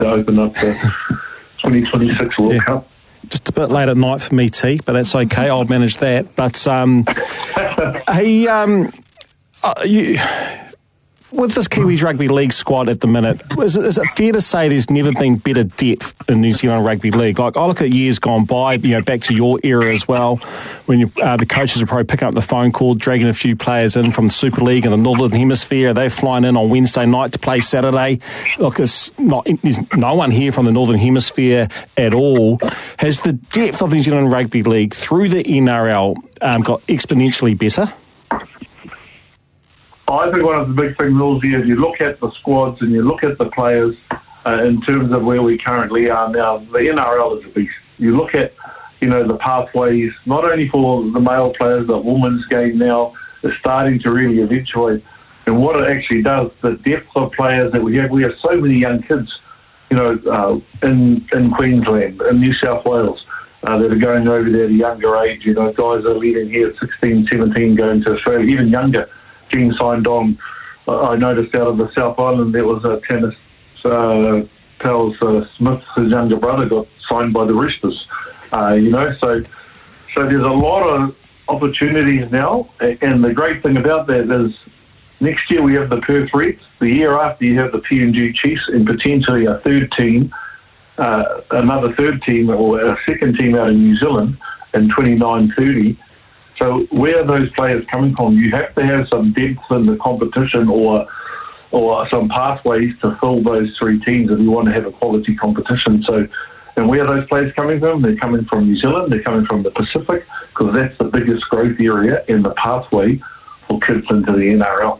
to open up the 2026 World Cup. Just a bit late at night for me, T, but that's okay. I'll manage that. But with this Kiwis Rugby League squad at the minute, is it fair to say there's never been better depth in New Zealand Rugby League? Like, I look at years gone by, back to your era as well, when the coaches are probably picking up the phone call, dragging a few players in from the Super League in the Northern Hemisphere. They're flying in on Wednesday night to play Saturday. Look, there's no one here from the Northern Hemisphere at all. Has the depth of New Zealand Rugby League through the NRL got exponentially better? I think one of the big things, Millsy, is you look at the squads and you look at the players in terms of where we currently are now. The NRL is a beast. You look at, the pathways, not only for the male players, the women's game now is starting to really eventuate. And what it actually does, the depth of players that we have so many young kids, in Queensland, in New South Wales, that are going over there at a younger age. Guys are leaving here at 16, 17, going to Australia, even younger. Gene signed on. I noticed out of the South Island there was a tennis pal Smith, his younger brother, got signed by the Roosters. So there's a lot of opportunities now, and the great thing about that is next year we have the Perth Reds. The year after you have the PNG Chiefs, and potentially a third team, another third team or a second team out in New Zealand in 29-30. So where are those players coming from? You have to have some depth in the competition or some pathways to fill those three teams if you want to have a quality competition. So, and where are those players coming from? They're coming from New Zealand. They're coming from the Pacific, because that's the biggest growth area in the pathway for kids into the NRL.